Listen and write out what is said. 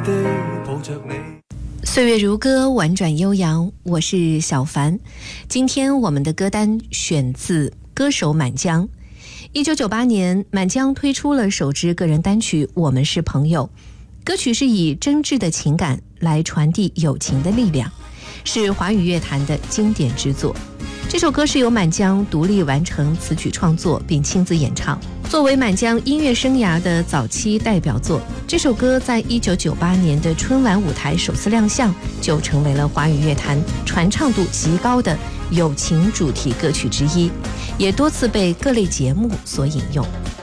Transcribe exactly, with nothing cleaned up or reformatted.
抱着你。 岁月如歌，婉转悠扬，我是小凡。今天我们的歌单选自歌手满江。一九九八年，满江推出了首支个人单曲《我们是朋友》，歌曲是以真挚的情感来传递友情的力量，是华语乐坛的经典之作。这首歌是由满江独立完成词曲创作并亲自演唱，作为满江音乐生涯的早期代表作，这首歌在一九九八年的春晚舞台首次亮相，就成为了华语乐坛传唱度极高的友情主题歌曲之一，也多次被各类节目所引用。